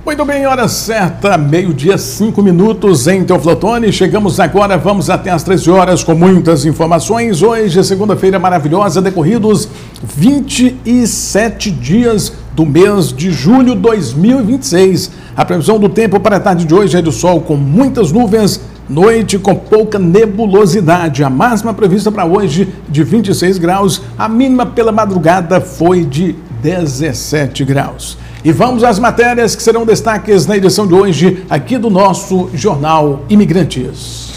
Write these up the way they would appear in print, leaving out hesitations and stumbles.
Muito bem, hora certa, 12:05 em Teoflotone. Chegamos agora, vamos até às 13 horas com muitas informações. Hoje é segunda-feira maravilhosa, decorridos 27 dias do mês de julho de 2026. A previsão do tempo para a tarde de hoje é do sol com muitas nuvens, noite com pouca nebulosidade. A máxima prevista para hoje de 26 graus, a mínima pela madrugada foi de 17 graus. E vamos às matérias que serão destaques na edição de hoje aqui do nosso Jornal Imigrantes.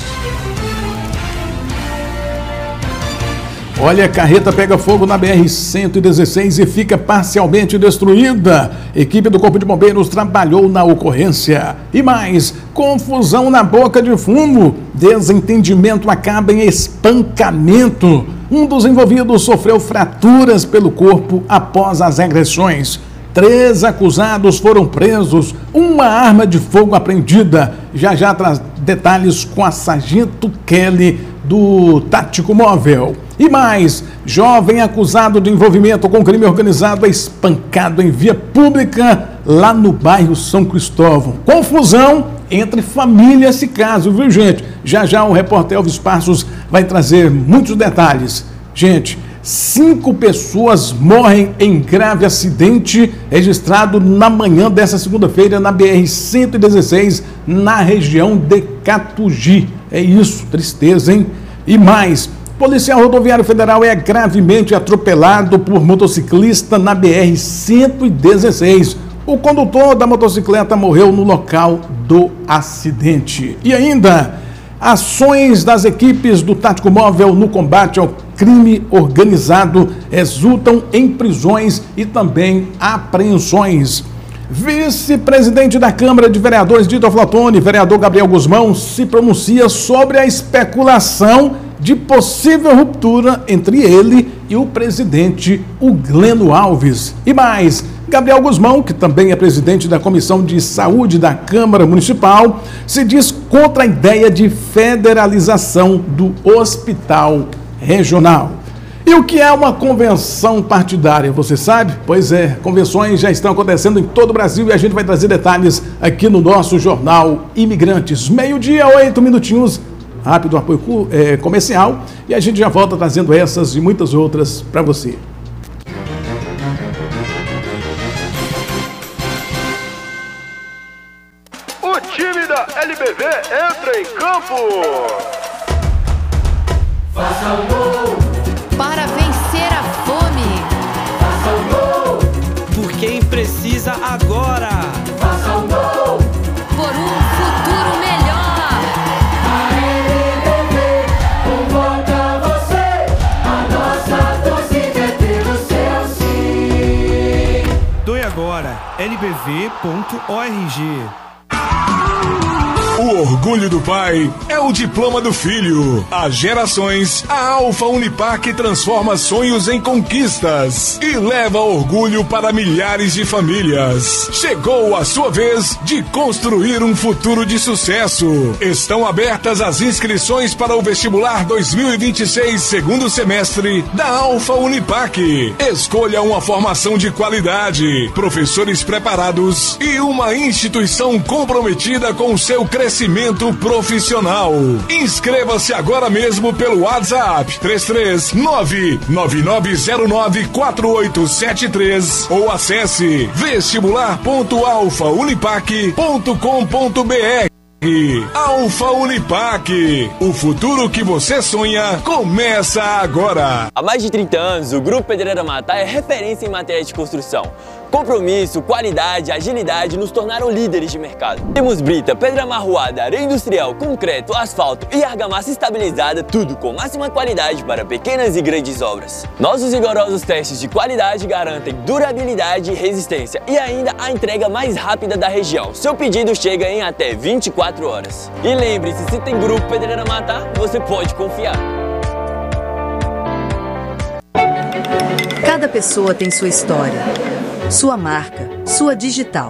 Olha, a carreta pega fogo na BR-116 e fica parcialmente destruída. Equipe do Corpo de Bombeiros trabalhou na ocorrência. E mais, confusão na boca de fumo. Desentendimento acaba em espancamento. Um dos envolvidos sofreu fraturas pelo corpo após as agressões. 3 acusados foram presos, uma arma de fogo apreendida. Já traz detalhes com a Sargento Kelly do Tático Móvel. E mais, jovem acusado de envolvimento com crime organizado é espancado em via pública lá no bairro São Cristóvão. Confusão entre famílias esse caso, viu, gente? Já o repórter Elvis Passos vai trazer muitos detalhes. Gente, 5 pessoas morrem em grave acidente registrado na manhã dessa segunda-feira na BR-116, na região de Catugi. É isso, tristeza, hein? E mais, policial rodoviário federal é gravemente atropelado por motociclista na BR-116. O condutor da motocicleta morreu no local do acidente. E ainda, ações das equipes do Tático Móvel no combate ao crime organizado resultam em prisões e também apreensões. Vice-presidente da Câmara de Vereadores de Teoflotone, vereador Gabriel Guzmão, se pronuncia sobre a especulação de possível ruptura entre ele e o presidente, o Gleno Alves. E mais, Gabriel Guzmão, que também é presidente da Comissão de Saúde da Câmara Municipal, se diz contra a ideia de federalização do hospital regional. E o que é uma convenção partidária, você sabe? Pois é, convenções já estão acontecendo em todo o Brasil e a gente vai trazer detalhes aqui no nosso Jornal Imigrantes. 12:08, rápido apoio comercial, e a gente já volta trazendo essas e muitas outras para você. O time da LBV entra em campo! Faça um gol para vencer a fome. Faça um gol por quem precisa agora. Faça um gol por um futuro melhor. A LBV convoca você. A nossa torcida é pelo seu sim. Doe agora, lbv.org. O orgulho do pai é o diploma do filho. Há gerações, a Alfa Unipac transforma sonhos em conquistas e leva orgulho para milhares de famílias. Chegou a sua vez de construir um futuro de sucesso. Estão abertas as inscrições para o vestibular 2026, segundo semestre da Alfa Unipac. Escolha uma formação de qualidade, professores preparados e uma instituição comprometida com o seu crescimento profissional. Inscreva-se agora mesmo pelo WhatsApp 33999094873 ou acesse vestibular.alfaunipac.com.br. Alfa Unipac, o futuro que você sonha começa agora. Há mais de 30 anos, o Grupo Pedreira Matá é referência em matéria de construção. Compromisso, qualidade, agilidade nos tornaram líderes de mercado. Temos brita, pedra amarroada, areia industrial, concreto, asfalto e argamassa estabilizada, tudo com máxima qualidade para pequenas e grandes obras. Nossos rigorosos testes de qualidade garantem durabilidade e resistência e ainda a entrega mais rápida da região. Seu pedido chega em até 24 horas. E lembre-se, se tem Grupo Pedreira Matá, você pode confiar. Cada pessoa tem sua história, sua marca, sua digital.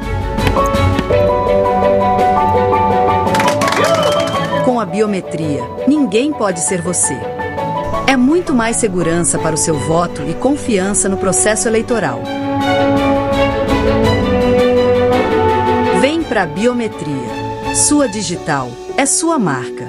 Com a biometria, ninguém pode ser você. É muito mais segurança para o seu voto e confiança no processo eleitoral. para a biometria. Sua digital é sua marca.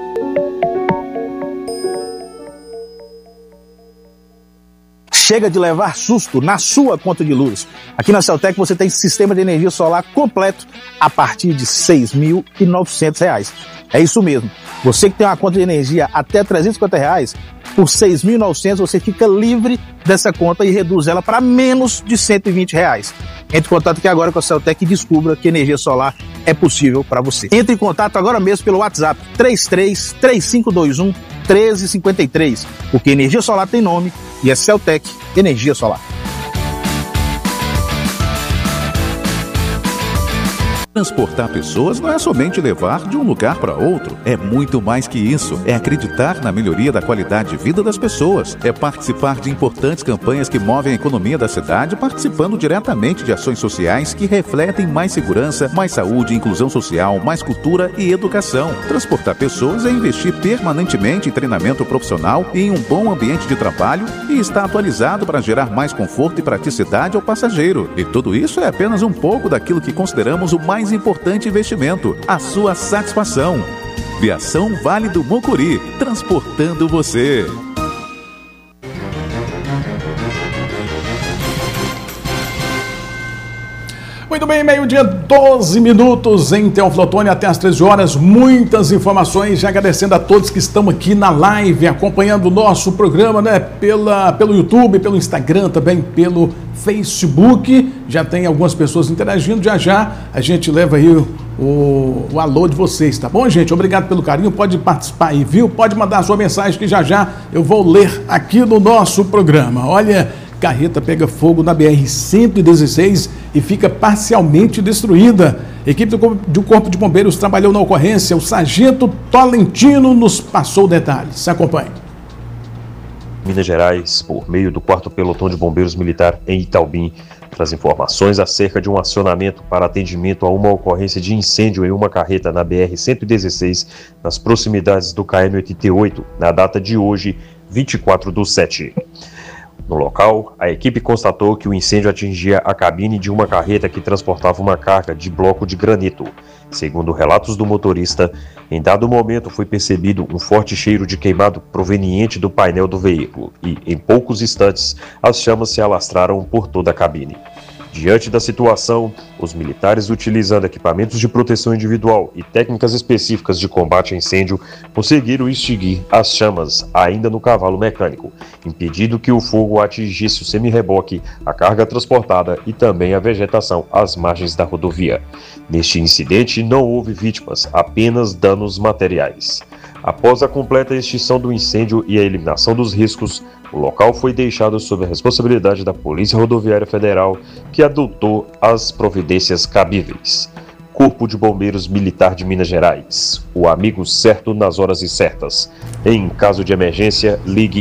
Chega de levar susto na sua conta de luz. Aqui na Celtec você tem sistema de energia solar completo a partir de R$ 6.900. É isso mesmo. Você que tem uma conta de energia até R$ 350, por R$ 6.900 você fica livre dessa conta e reduz ela para menos de R$ 120. Entre em contato aqui agora com a Celtec e descubra que energia solar é possível para você. Entre em contato agora mesmo pelo WhatsApp 333521 1353, porque energia solar tem nome e é Celtec Energia Solar. Transportar pessoas não é somente levar de um lugar para outro. É muito mais que isso. É acreditar na melhoria da qualidade de vida das pessoas. É participar de importantes campanhas que movem a economia da cidade, participando diretamente de ações sociais que refletem mais segurança, mais saúde, inclusão social, mais cultura e educação. Transportar pessoas é investir permanentemente em treinamento profissional e em um bom ambiente de trabalho e estar atualizado para gerar mais conforto e praticidade ao passageiro. E tudo isso é apenas um pouco daquilo que consideramos o mais importante investimento, a sua satisfação. Viação Vale do Mucuri, transportando você. Muito bem, meio-dia, 12 minutos em Teófilo Otoni, até às 13 horas. Muitas informações, já agradecendo a todos que estão aqui na live, acompanhando o nosso programa, né? Pelo YouTube, pelo Instagram, também pelo Facebook. Já tem algumas pessoas interagindo, já a gente leva aí o alô de vocês, tá bom, gente? Obrigado pelo carinho, pode participar aí, viu? Pode mandar a sua mensagem que já eu vou ler aqui no nosso programa. Olha, carreta pega fogo na BR-116 e fica parcialmente destruída. A equipe do Corpo de Bombeiros trabalhou na ocorrência. O sargento Tolentino nos passou detalhes. Se acompanhe. Minas Gerais, por meio do 4º Pelotão de Bombeiros Militar em Itaubim, traz informações acerca de um acionamento para atendimento a uma ocorrência de incêndio em uma carreta na BR-116, nas proximidades do KM-88, na data de hoje, 24/7. No local, a equipe constatou que o incêndio atingia a cabine de uma carreta que transportava uma carga de bloco de granito. Segundo relatos do motorista, em dado momento foi percebido um forte cheiro de queimado proveniente do painel do veículo e, em poucos instantes, as chamas se alastraram por toda a cabine. Diante da situação, os militares, utilizando equipamentos de proteção individual e técnicas específicas de combate a incêndio, conseguiram extinguir as chamas ainda no cavalo mecânico, impedindo que o fogo atingisse o semi-reboque, a carga transportada e também a vegetação às margens da rodovia. Neste incidente não houve vítimas, apenas danos materiais. Após a completa extinção do incêndio e a eliminação dos riscos, o local foi deixado sob a responsabilidade da Polícia Rodoviária Federal, que adotou as providências cabíveis. Corpo de Bombeiros Militar de Minas Gerais. O amigo certo nas horas incertas. Em caso de emergência, ligue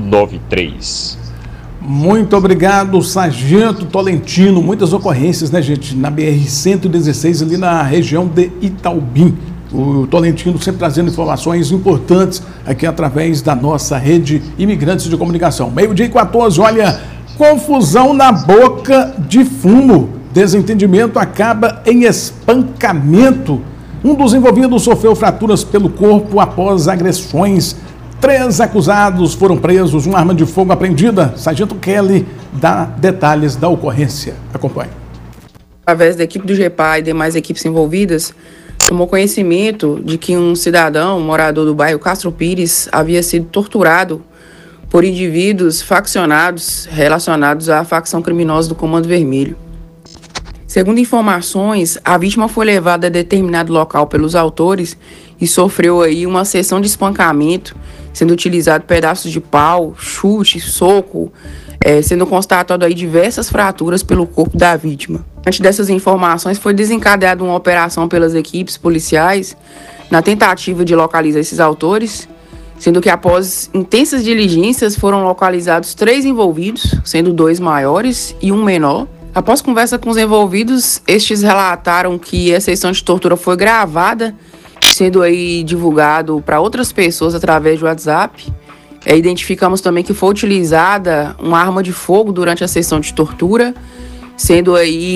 193. Muito obrigado, Sargento Tolentino. Muitas ocorrências, né, gente, na BR-116, ali na região de Itaubim. O Tolentino sempre trazendo informações importantes aqui através da nossa rede Imigrantes de Comunicação. 12h14, olha, confusão na boca de fumo. Desentendimento acaba em espancamento. Um dos envolvidos sofreu fraturas pelo corpo após agressões. 3 acusados foram presos, uma arma de fogo apreendida. Sargento Kelly dá detalhes da ocorrência. Acompanhe. Através da equipe do GEPA e demais equipes envolvidas, tomou conhecimento de que um cidadão, morador do bairro Castro Pires, havia sido torturado por indivíduos faccionados relacionados à facção criminosa do Comando Vermelho. Segundo informações, a vítima foi levada a determinado local pelos autores e sofreu aí uma sessão de espancamento, sendo utilizado pedaços de pau, chute, soco, sendo constatado aí diversas fraturas pelo corpo da vítima. Diante dessas informações, foi desencadeada uma operação pelas equipes policiais na tentativa de localizar esses autores, sendo que após intensas diligências foram localizados 3 envolvidos, sendo 2 maiores e 1 menor. Após conversa com os envolvidos, estes relataram que a sessão de tortura foi gravada, sendo aí divulgado para outras pessoas através do WhatsApp. Identificamos também que foi utilizada uma arma de fogo durante a sessão de tortura, sendo aí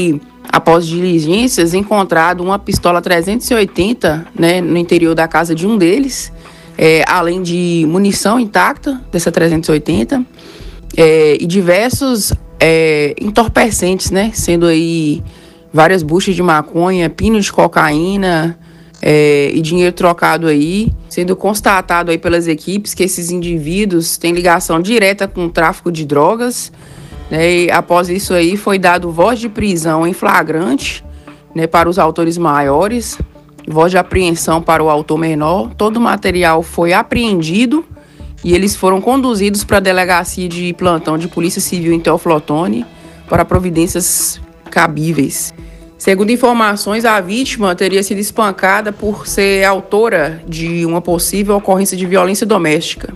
após diligências, encontrado uma pistola 380, né, no interior da casa de um deles, além de munição intacta dessa 380 e diversos entorpecentes, né, sendo aí várias buchas de maconha, pino de cocaína e dinheiro trocado aí, sendo constatado aí pelas equipes que esses indivíduos têm ligação direta com o tráfico de drogas, né, e após isso aí foi dado voz de prisão em flagrante, né, para os autores maiores, voz de apreensão para o autor menor. Todo o material foi apreendido e eles foram conduzidos para a delegacia de plantão de Polícia Civil em Teófilo Otoni para providências cabíveis. Segundo informações, a vítima teria sido espancada por ser autora de uma possível ocorrência de violência doméstica.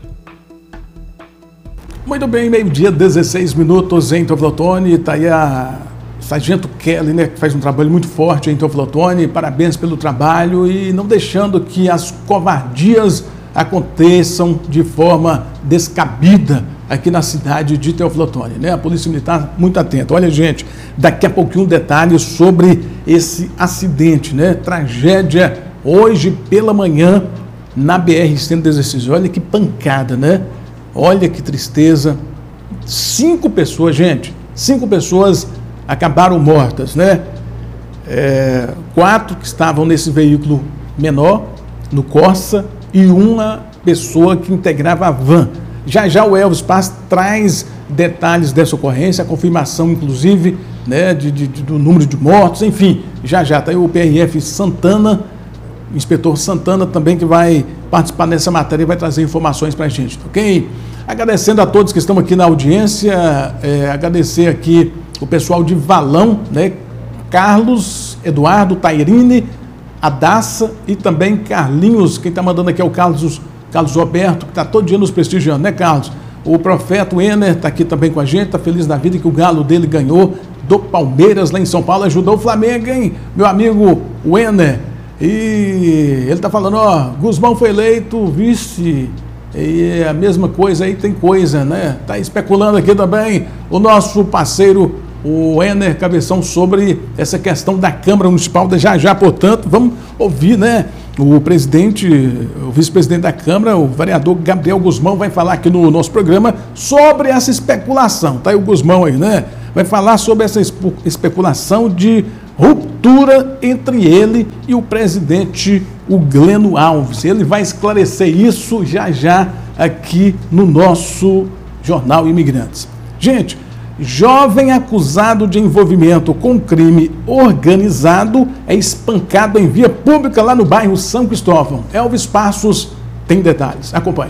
Muito bem, meio-dia, 16 minutos em Teófilo Otoni. Está aí a Sargento Kelly, né, que faz um trabalho muito forte em Teófilo Otoni. Parabéns pelo trabalho e não deixando que as covardias aconteçam de forma descabida aqui na cidade de Teófilo Otoni, né? A Polícia Militar muito atenta. Olha, gente, daqui a pouquinho detalhes sobre esse acidente, né? Tragédia hoje pela manhã na BR-116. Olha que pancada, né? Olha que tristeza. 5 pessoas, gente, 5 pessoas acabaram mortas, né? 4 que estavam nesse veículo menor, no Corsa, e uma pessoa que integrava a van. Já o Elvis Paz traz detalhes dessa ocorrência, a confirmação, inclusive, né, do número de mortos, enfim, já está aí o PRF Santana, o inspetor Santana também, que vai participar dessa matéria e vai trazer informações para a gente, ok? Agradecendo a todos que estão aqui na audiência, agradecer aqui o pessoal de Valão, né? Carlos, Eduardo, Tairine, Adassa e também Carlinhos. Quem está mandando aqui é o Carlos Roberto, que está todo dia nos prestigiando, né, Carlos? O Profeta Ener está aqui também com a gente, está feliz da vida que o galo dele ganhou do Palmeiras lá em São Paulo, ajudou o Flamengo, hein? Meu amigo Ener. E ele está falando, ó, Guzmão foi eleito vice. E a mesma coisa aí, tem coisa, né? Tá especulando aqui também o nosso parceiro, o Ener Cabeção, sobre essa questão da Câmara Municipal da já, portanto, vamos ouvir, né? O presidente, o vice-presidente da Câmara, o vereador Gabriel Guzmão, vai falar aqui no nosso programa sobre essa especulação. Tá aí o Guzmão aí, né? Vai falar sobre essa especulação de ruptura entre ele e o presidente, o Gleno Alves. Ele vai esclarecer isso já aqui no nosso Jornal Imigrantes. Gente, jovem acusado de envolvimento com crime organizado é espancado em via pública lá no bairro São Cristóvão. Elvis Passos tem detalhes. Acompanhe.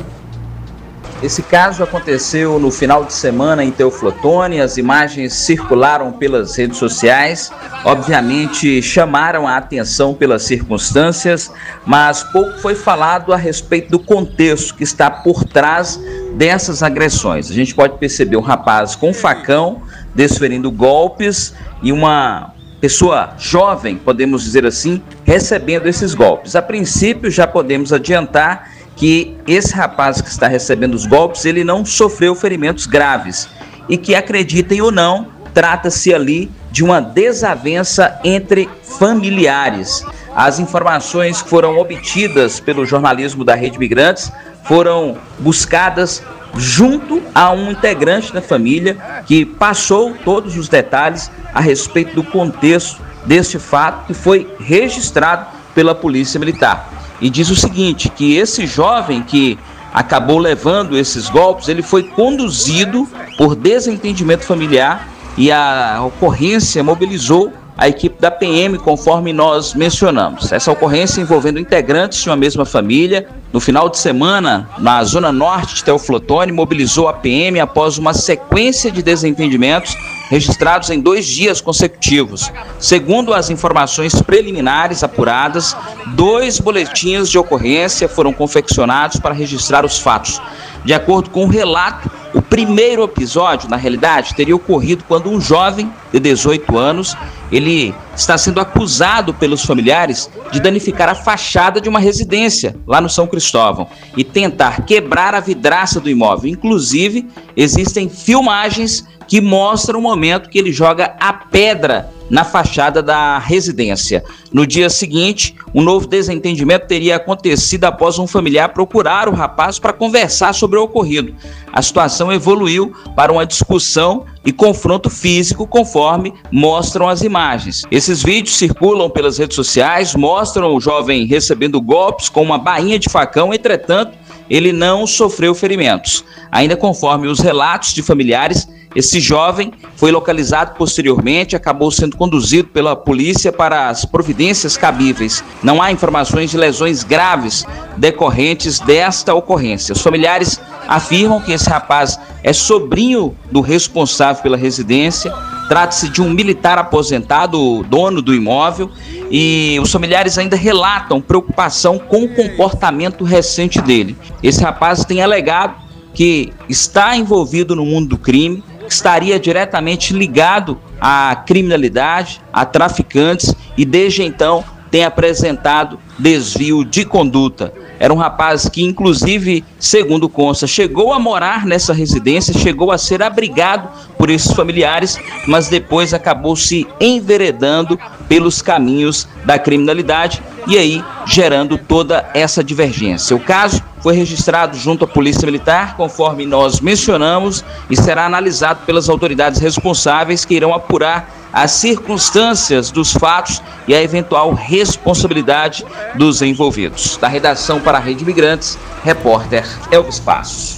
Esse caso aconteceu no final de semana em Teófilo Otoni. As imagens circularam pelas redes sociais, obviamente chamaram a atenção pelas circunstâncias, mas pouco foi falado a respeito do contexto que está por trás dessas agressões. A gente pode perceber um rapaz com facão desferindo golpes e uma pessoa jovem, podemos dizer assim, recebendo esses golpes. A princípio, já podemos adiantar que esse rapaz que está recebendo os golpes, ele não sofreu ferimentos graves e que, acreditem ou não, trata-se ali de uma desavença entre familiares. As informações que foram obtidas pelo jornalismo da Rede Migrantes foram buscadas junto a um integrante da família que passou todos os detalhes a respeito do contexto deste fato que foi registrado pela Polícia Militar. E diz o seguinte, que esse jovem que acabou levando esses golpes, ele foi conduzido por desentendimento familiar e a ocorrência mobilizou a equipe da PM, conforme nós mencionamos. Essa ocorrência envolvendo integrantes de uma mesma família, no final de semana, na zona norte de Teófilo Otoni, mobilizou a PM após uma sequência de desentendimentos registrados em 2 dias consecutivos. Segundo as informações preliminares apuradas, 2 boletins de ocorrência foram confeccionados para registrar os fatos. De acordo com o relato, o primeiro episódio, na realidade, teria ocorrido quando um jovem de 18 anos, ele está sendo acusado pelos familiares de danificar a fachada de uma residência lá no São Cristóvão e tentar quebrar a vidraça do imóvel. Inclusive, existem filmagens que mostra o momento que ele joga a pedra na fachada da residência. No dia seguinte, um novo desentendimento teria acontecido após um familiar procurar o rapaz para conversar sobre o ocorrido. A situação evoluiu para uma discussão e confronto físico, conforme mostram as imagens. Esses vídeos circulam pelas redes sociais, mostram o jovem recebendo golpes com uma bainha de facão, entretanto, ele não sofreu ferimentos. Ainda conforme os relatos de familiares, esse jovem foi localizado posteriormente, acabou sendo conduzido pela polícia para as providências cabíveis. Não há informações de lesões graves decorrentes desta ocorrência. Os familiares afirmam que esse rapaz é sobrinho do responsável pela residência, trata-se de um militar aposentado, dono do imóvel, e os familiares ainda relatam preocupação com o comportamento recente dele. Esse rapaz tem alegado que está envolvido no mundo do crime, estaria diretamente ligado à criminalidade, a traficantes, e desde então tem apresentado desvio de conduta. Era um rapaz que, inclusive, segundo consta, chegou a morar nessa residência, chegou a ser abrigado por esses familiares, mas depois acabou se enveredando pelos caminhos da criminalidade e aí gerando toda essa divergência. O caso foi registrado junto à Polícia Militar, conforme nós mencionamos, e será analisado pelas autoridades responsáveis, que irão apurar as circunstâncias dos fatos e a eventual responsabilidade dos envolvidos. Da redação para a Rede Imigrantes, repórter Elvis Passos.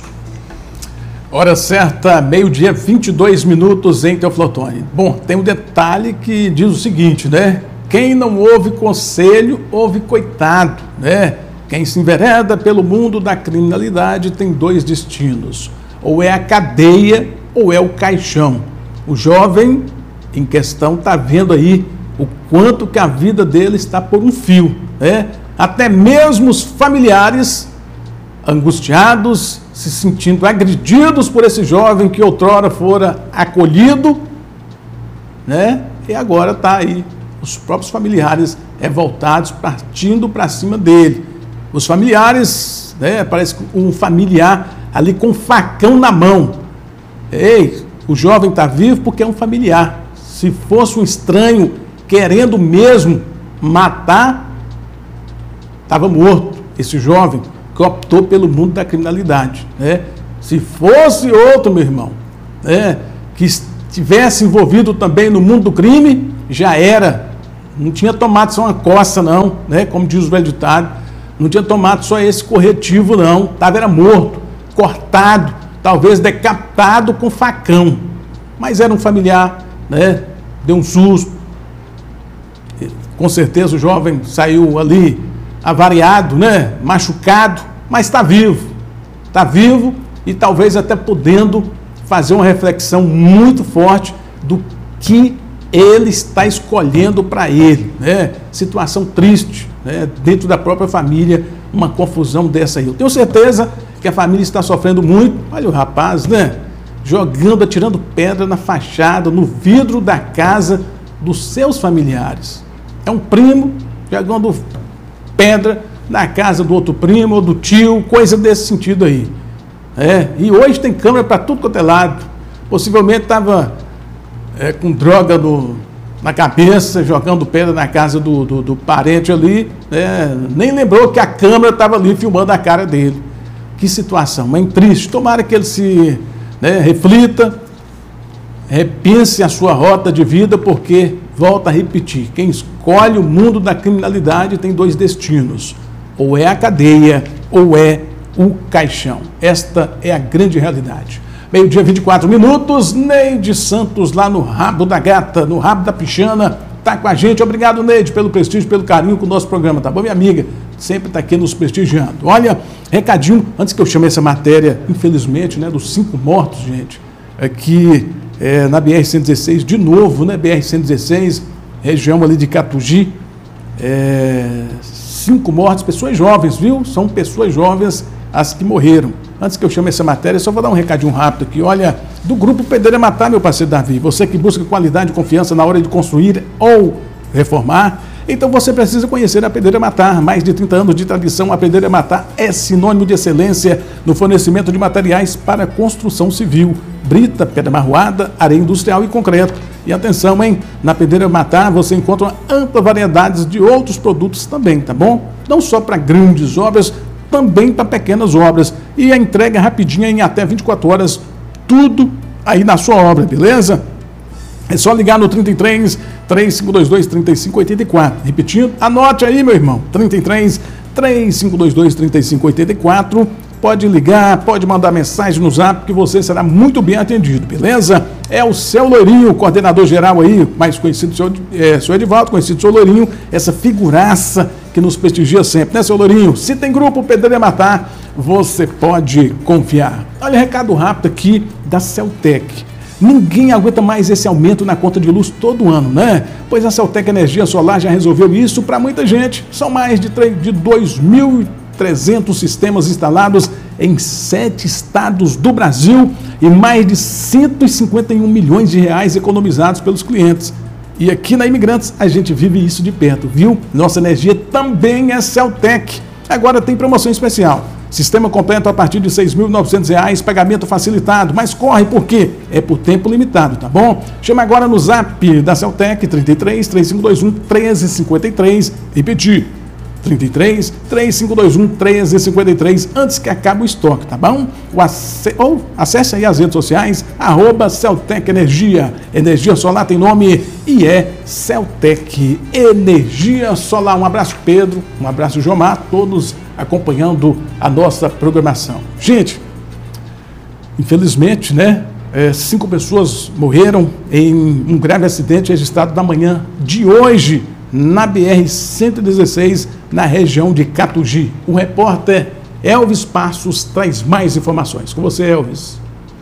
Hora certa, meio-dia, 22 minutos em Teoflotone. Bom, tem um detalhe que diz o seguinte, né? Quem não ouve conselho, ouve coitado, né? Quem se envereda pelo mundo da criminalidade tem dois destinos. Ou é a cadeia ou é o caixão. O jovem em questão está vendo aí o quanto que a vida dele está por um fio, né? Até mesmo os familiares angustiados, se sentindo agredidos por esse jovem que outrora fora acolhido, né? E agora está aí os próprios familiares revoltados, partindo para cima dele. Os familiares, né? Parece um familiar ali com um facão na mão. Ei, o jovem está vivo porque é um familiar. Se fosse um estranho querendo mesmo matar, estava morto. Esse jovem que optou pelo mundo da criminalidade, né? Se fosse outro, meu irmão, né, que estivesse envolvido também no mundo do crime, já era. Não tinha tomado só uma coça, não, né? Como diz o velho ditado, não tinha tomado só esse corretivo, não. Era morto, cortado, talvez decapitado com facão. Mas era um familiar, né? Deu um susto. Com certeza o jovem saiu ali avariado, né? Machucado, mas está vivo. Está vivo e talvez até podendo fazer uma reflexão muito forte do que ele está escolhendo para ele, né? Situação triste, né? Dentro da própria família, uma confusão dessa aí. Eu tenho certeza que a família está sofrendo muito. Olha o rapaz, né? Jogando, atirando pedra na fachada, no vidro da casa dos seus familiares. É um primo jogando pedra na casa do outro primo ou do tio, coisa desse sentido aí. E hoje tem câmera para tudo quanto é lado. Possivelmente estava com droga na cabeça, jogando pedra na casa do parente ali, nem lembrou que a câmera estava ali filmando a cara dele. Que situação, mas triste. Tomara que ele se reflita, repense a sua rota de vida, porque, volta a repetir, quem escolhe o mundo da criminalidade tem dois destinos, ou é a cadeia ou é o caixão. Esta é a grande realidade. Meio-dia, 24 minutos, Neide Santos lá no Rabo da Gata, no Rabo da Pichana, está com a gente. Obrigado, Neide, pelo prestígio, pelo carinho com o nosso programa, tá bom, minha amiga? Sempre está aqui nos prestigiando. Olha, recadinho, antes que eu chame essa matéria, infelizmente, né, dos 5 mortos, gente, aqui na BR-116, de novo, né, BR-116, região ali de Catugi, 5 mortos, pessoas jovens, viu? São pessoas jovens as que morreram. Antes que eu chame essa matéria, só vou dar um recadinho rápido aqui. Olha, do Grupo Pedreira Matar, meu parceiro Davi, você que busca qualidade e confiança na hora de construir ou reformar, Então você precisa conhecer a Pedreira Matar. Mais de 30 anos de tradição, a Pedreira Matar é sinônimo de excelência no fornecimento de materiais para construção civil. Brita, pedra marroada, areia industrial e concreto. E atenção, hein? Na Pedreira Matar você encontra ampla variedade de outros produtos também, tá bom? Não só para grandes obras, também para pequenas obras. E a entrega rapidinha em até 24 horas, tudo aí na sua obra, beleza? É só ligar no 33 3522 3584. Repetindo, anote aí, meu irmão. 33 3522 3584. Pode ligar, pode mandar mensagem no Zap que você será muito bem atendido, beleza? É o seu Loirinho, coordenador geral aí, mais conhecido, seu Edivaldo, conhecido seu Loirinho, essa figuraça que nos prestigia sempre, né, seu Loirinho? Se tem grupo Pedreira Matar, você pode confiar. Olha, recado rápido aqui da Celtec. Ninguém aguenta mais esse aumento na conta de luz todo ano, né? Pois a Celtec Energia Solar já resolveu isso para muita gente. São mais de 2.300 sistemas instalados em 7 estados do Brasil e mais de 151 milhões de reais economizados pelos clientes. E aqui na Imigrantes a gente vive isso de perto, viu? Nossa energia também é Celtec. Agora tem promoção especial. Sistema completo a partir de R$ 6.900, pagamento facilitado, mas corre porque é por tempo limitado, tá bom? Chama agora no Zap da Celtec, 33 3521 1353, repetir, 33 3521 1353, antes que acabe o estoque, tá bom? Ou acesse aí as redes sociais, @Celtec Energia. Energia solar tem nome e é Celtec Energia Solar. Um abraço, Pedro, um abraço, Jomar, todos acompanhando a nossa programação. Gente, infelizmente, né, 5 pessoas morreram em um grave acidente registrado na manhã de hoje na BR-116, na região de Catugi. O repórter Elvis Passos traz mais informações. Com você, Elvis.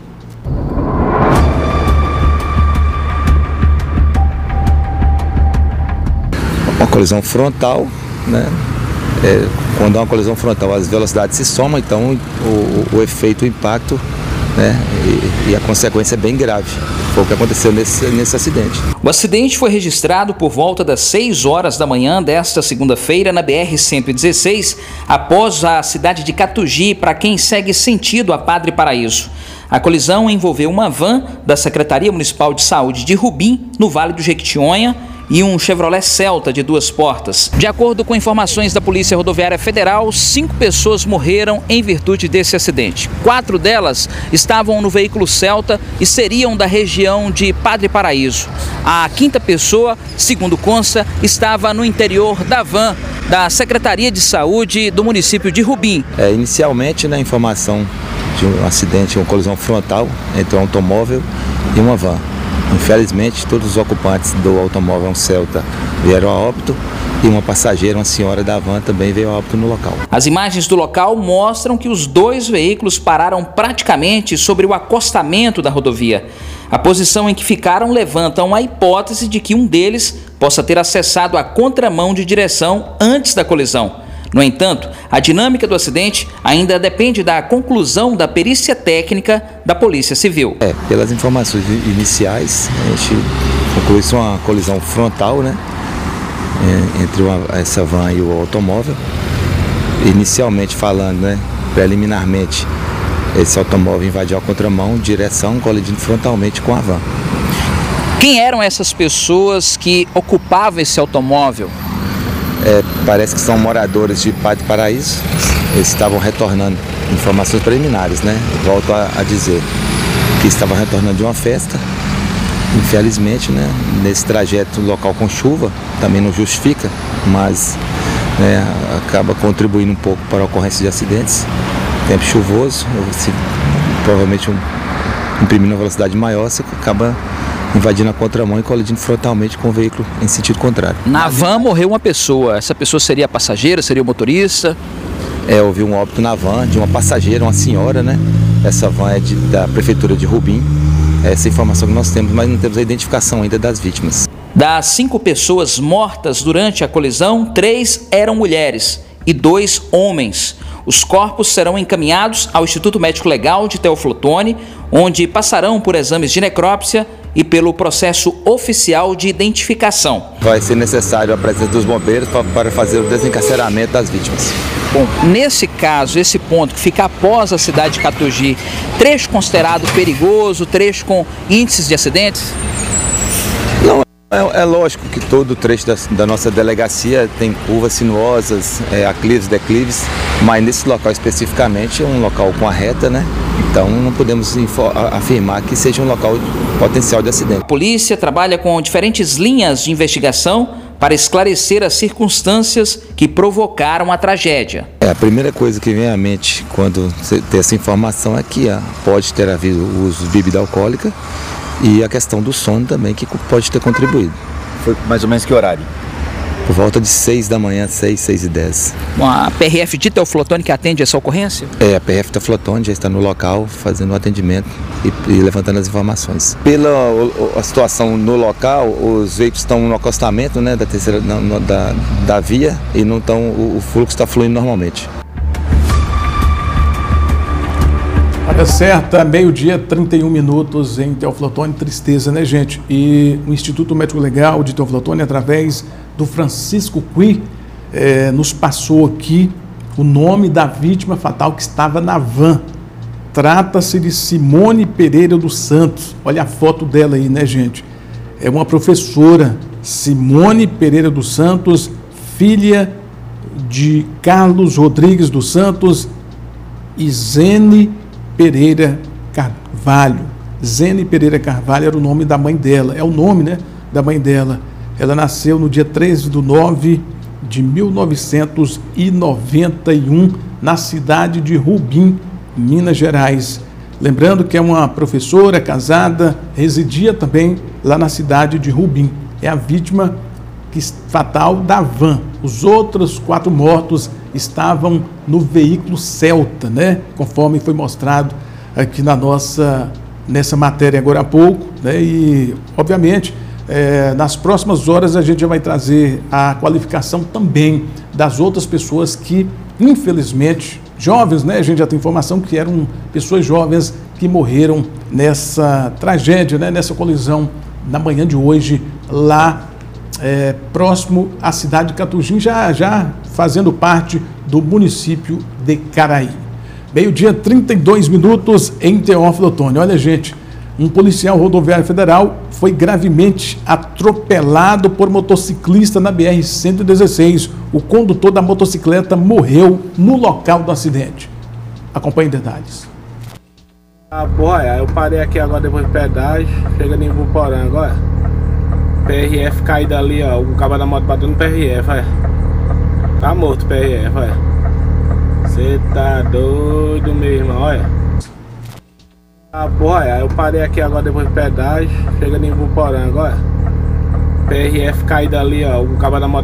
Uma colisão frontal, né? Quando há uma colisão frontal, as velocidades se somam, então o efeito, o impacto, né? E a consequência é bem grave. Foi o que aconteceu nesse acidente. O acidente foi registrado por volta das 6 horas da manhã desta segunda-feira na BR-116, após a cidade de Catugi, para quem segue sentido a Padre Paraíso. A colisão envolveu uma van da Secretaria Municipal de Saúde de Rubim, no Vale do Jequitinhonha, e um Chevrolet Celta de 2 portas. De acordo com informações da Polícia Rodoviária Federal, 5 pessoas morreram em virtude desse acidente. 4 delas estavam no veículo Celta e seriam da região de Padre Paraíso. A 5ª pessoa, segundo consta, estava no interior da van da Secretaria de Saúde do município de Rubim. Inicialmente, na informação de um acidente, uma colisão frontal entre um automóvel e uma van. Infelizmente, todos os ocupantes do automóvel, um Celta, vieram a óbito e uma passageira, uma senhora da van, também veio a óbito no local. As imagens do local mostram que os 2 veículos pararam praticamente sobre o acostamento da rodovia. A posição em que ficaram levantam a hipótese de que um deles possa ter acessado a contramão de direção antes da colisão. No entanto, a dinâmica do acidente ainda depende da conclusão da perícia técnica da Polícia Civil. Pelas informações iniciais, a gente concluiu isso uma colisão frontal, né, entre essa van e o automóvel. Inicialmente falando, né, preliminarmente, esse automóvel invadiu a contramão, direção, colidindo frontalmente com a van. Quem eram essas pessoas que ocupavam esse automóvel? Parece que são moradores de Padre Paraíso. Eles estavam retornando, informações preliminares, né? Volto a dizer que estavam retornando de uma festa. Infelizmente, né, nesse trajeto local com chuva, também não justifica, mas, né, acaba contribuindo um pouco para a ocorrência de acidentes. Tempo chuvoso, provavelmente imprimindo uma velocidade maior, você acaba invadindo a contramão e colidindo frontalmente com o veículo em sentido contrário. Na van morreu uma pessoa. Essa pessoa seria a passageira, seria o motorista? Houve um óbito na van de uma passageira, uma senhora, né? Essa van é da Prefeitura de Rubim. Essa informação que nós temos, mas não temos a identificação ainda das vítimas. Das 5 pessoas mortas durante a colisão, 3 eram mulheres e 2 homens. Os corpos serão encaminhados ao Instituto Médico Legal de Teoflotone, onde passarão por exames de necrópsia e pelo processo oficial de identificação. Vai ser necessário a presença dos bombeiros para fazer o desencarceramento das vítimas. Bom, nesse caso, esse ponto que fica após a cidade de Catugi, trecho considerado perigoso, trecho com índices de acidentes? Não, é lógico que todo trecho da nossa delegacia tem curvas sinuosas, aclives, declives, mas nesse local especificamente é um local com a reta, né? Então não podemos afirmar que seja um local potencial de acidente. A polícia trabalha com diferentes linhas de investigação para esclarecer as circunstâncias que provocaram a tragédia. A primeira coisa que vem à mente quando você tem essa informação é que pode ter havido o uso de bebida alcoólica e a questão do sono também, que pode ter contribuído. Foi mais ou menos que horário? Por volta de 6 da manhã, 6h10. A PRF de Teoflotone que atende essa ocorrência? A PRF Teoflotone já está no local fazendo o atendimento e levantando as informações. Pela a situação no local, os veículos estão no acostamento, né, da via e não estão, o fluxo está fluindo normalmente. Hora certa, meio-dia, 31 minutos em Teoflotone. Tristeza, né, gente? E o Instituto Médico Legal de Teoflotone, através do Francisco Cui, nos passou aqui o nome da vítima fatal que estava na van. Trata-se de Simone Pereira dos Santos. Olha a foto dela aí, né, gente? É uma professora, Simone Pereira dos Santos, filha de Carlos Rodrigues dos Santos e Zene Pereira Carvalho. Zene Pereira Carvalho era o nome da mãe dela, é o nome, né, da mãe dela. Ela nasceu no dia 13 de 9 de 1991, na cidade de Rubim, Minas Gerais. Lembrando que é uma professora casada, residia também lá na cidade de Rubim. É a vítima fatal da van. Os outros 4 mortos estavam no veículo Celta, né? Conforme foi mostrado aqui nessa matéria agora há pouco, né? E, obviamente, nas próximas horas a gente já vai trazer a qualificação também das outras pessoas que, infelizmente, jovens, né? A gente já tem informação que eram pessoas jovens que morreram nessa tragédia, né? Nessa colisão na manhã de hoje, lá próximo à cidade de Catugi, já fazendo parte do município de Caraí. Meio-dia, 32 minutos em Teóflotone. Olha, gente, um policial rodoviário federal foi gravemente atropelado por motociclista na BR-116. O condutor da motocicleta morreu no local do acidente. Acompanhe detalhes. Eu parei aqui agora depois do pedágio, chega em Buporã agora. PRF caído ali, ó, o cabo da moto bateu no PRF, tá morto o PRF, Você tá doido mesmo, olha. Eu parei aqui agora depois do pedágio, chega em Buporã agora. PRF caído ali, ó, o cabo da moto